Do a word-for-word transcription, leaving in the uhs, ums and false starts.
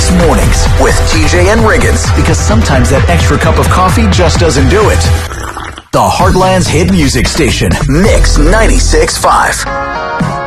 Mix Mornings with T J and Riggins, because sometimes that extra cup of coffee just doesn't do it. The Heartland's hit music station, Mix ninety-six point five.